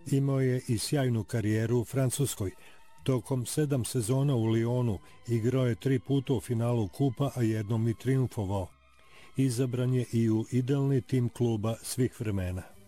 Imao je i sjajnu karijeru u Francuskoj. Tokom 7 sezona u Lyonu igrao je 3 puta u finalu kupa, a jednom i triumfovao. Izabran je i u idealni tim kluba svih vremena.